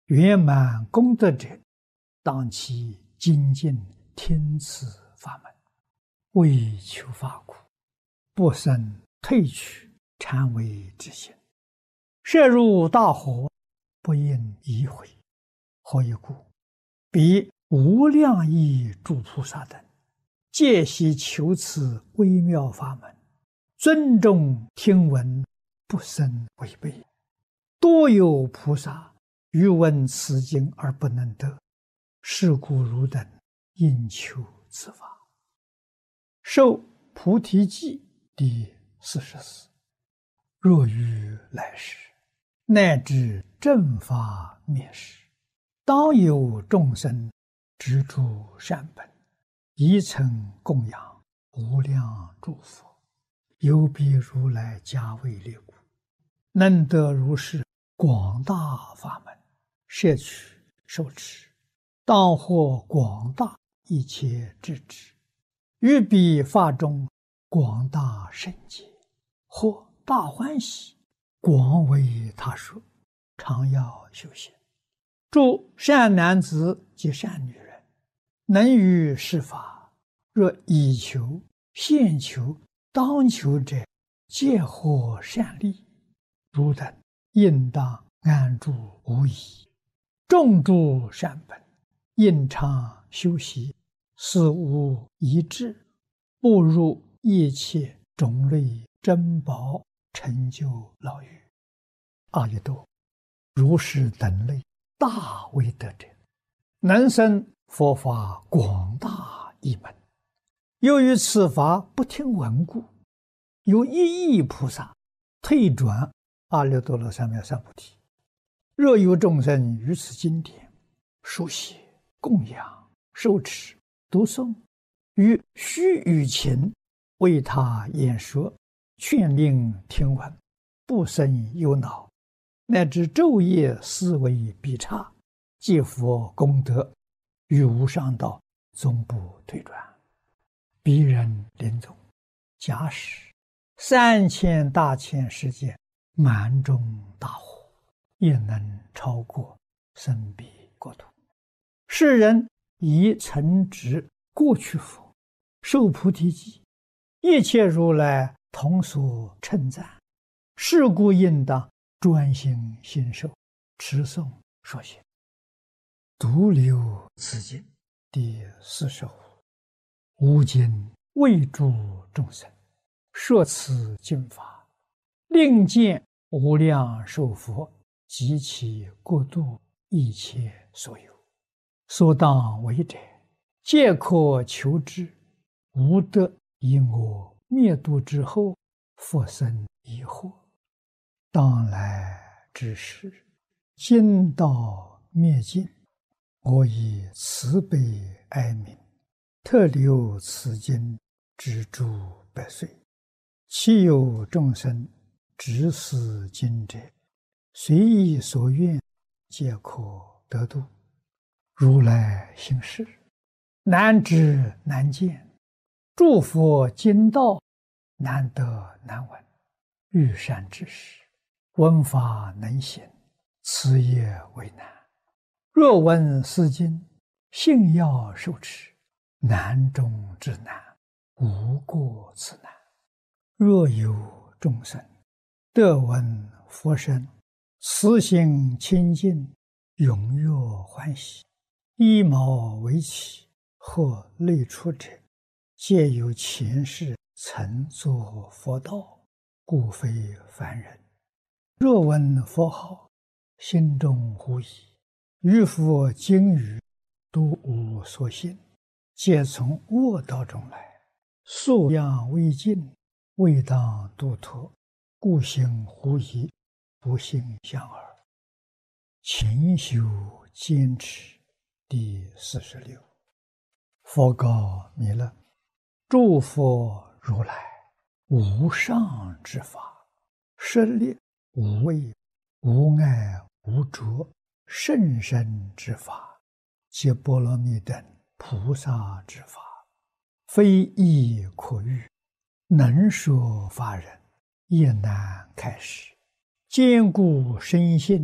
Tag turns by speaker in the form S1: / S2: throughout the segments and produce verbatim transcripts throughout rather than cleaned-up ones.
S1: 圆满功德者，当其精进听此法门，为求法故，不生退去禅为之心。摄入大火，不应移回。何以故？彼无量亿诸菩萨等，皆悉求此微妙法门，尊重听闻，不生违背。多有菩萨欲闻此经而不能得，是故汝等应求此法。受菩提记第四十四。若于来世，乃至正法灭世，当有众生执著善本，宜曾供养无量诸佛，有彼如来加为列故，能得如是广大法门，摄取受持，当获广大一切智智，于彼法中广大圣解，或大欢喜，广为他说，常要修行。诸善男子及善女人，能于是法，若以求、现求、当求者，皆获善利。汝等应当安住无疑，种诸善本，应常修习，思无一致，步入一切种类珍宝，成就牢狱。阿逸多，如是等类大威德者，能生佛法广大一门。由于此法不听闻故，有一亿菩萨退转阿耨多罗三藐三菩提。若有众生于此经典书写、供养、受持、读诵，于须臾前为他演说，劝令听闻，不生忧恼，乃至昼夜思维必差，皆佛功德，于无上道终不退转。彼人临终，假使三千大千世界满中大火，也能超过生彼国土。世人以曾植过去佛，受菩提记，一切如来同所称赞。是故应当专心信受，持诵说写。独留此经第四十五。吾今为诸众生说此经法，令见无量寿佛及其国度一切所有，所当为者，皆可求之，无得因我灭度之后复生疑惑。当来之时，经道灭尽，我以慈悲哀悯，特留此经之诸百岁。其有众生执此经者，随意所愿，皆可得度。如来行事，难知难见，诸佛经道难得难闻。欲善之事，闻法能行，此也为难。若闻是经，信要受持，难中之难，无过此难。若有众生得闻佛声，慈心清净，踊跃欢喜，依毛为起或类出者，皆有前世曾作佛道，故非凡人。若闻佛号，心中狐疑，于佛经语都无所信，皆从恶道中来，素养未尽，未当度脱，故行狐疑，不信相耳。勤修坚持第四十六。佛告弥勒：诸佛如来无上之法，设立无畏、无碍、无着、甚深之法，皆波罗蜜等菩萨之法，非易可喻，能说法人也难开示。坚固深信，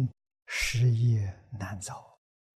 S1: 时业难早。